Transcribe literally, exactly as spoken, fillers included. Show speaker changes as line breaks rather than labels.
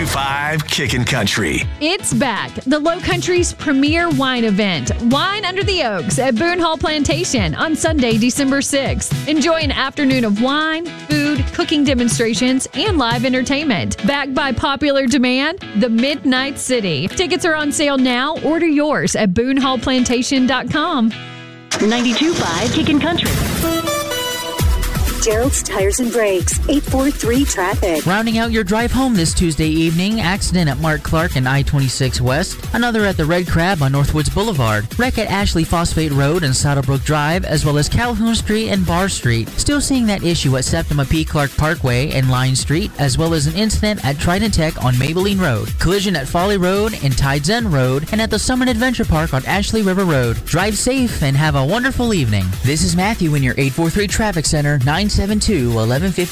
five Kickin' Country.
It's back. The Low Country's premier wine event, Wine Under the Oaks at Boone Hall Plantation on Sunday, December sixth. Enjoy an afternoon of wine, food, cooking demonstrations, and live entertainment. Backed by popular demand, the Midnight City. Tickets are on sale now. Order yours at boone hall plantation dot com.
ninety-two point five Kickin' Country.
Gerald's Tires and Brakes, eight four three traffic.
Rounding out your drive home this Tuesday evening, accident at Mark Clark and I twenty-six West. Another at the Red Crab on Northwoods Boulevard. Wreck at Ashley Phosphate Road and Saddlebrook Drive, as well as Calhoun Street and Barr Street. Still seeing that issue at Septima P. Clark Parkway and Line Street, as well as an incident at Trident Tech on Maybelline Road. Collision at Folly Road and Tides End Road, and at the Summit Adventure Park on Ashley River Road. Drive safe and have a wonderful evening. This is Matthew in your eight four three Traffic Center, nine seven two, one one five